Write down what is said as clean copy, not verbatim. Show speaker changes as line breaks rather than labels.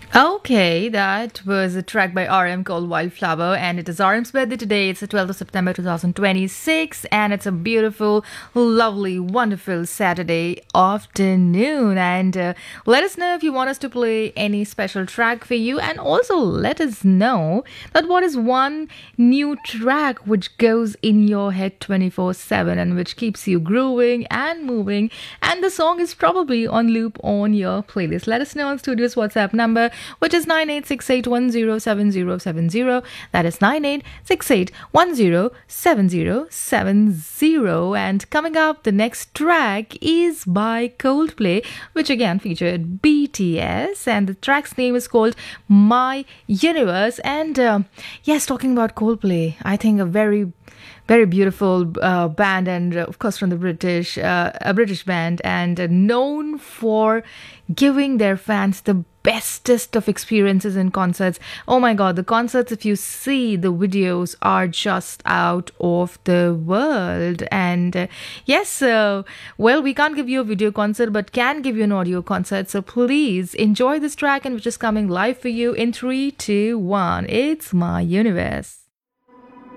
Okay, that was a track by RM called Wildflower, and it is RM's birthday today. It's the 12th of September 2026, and it's a beautiful, lovely, wonderful Saturday afternoon. And let us know if you want us to play any special track for you, and also let us know that what is one new track which goes in your head 24/7 and which keeps you grooving and moving, and the song is probably on loop on your playlist. Let us know on Studio's WhatsApp number, which is 9868107070. That is 9868107070. And coming up, the next track is by Coldplay, which again featured BTS, and the track's name is called My Universe. And yes, talking about Coldplay, I think a very beautiful band, and of course from the a British band, and known for giving their fans the bestest of experiences in concerts. Oh my god, the concerts, if you see the videos, are just out of the world. And yes, well, we can't give you a video concert, but can give you an audio concert. So please enjoy this track, and which is coming live for you in 3, 2, 1. It's My Universe.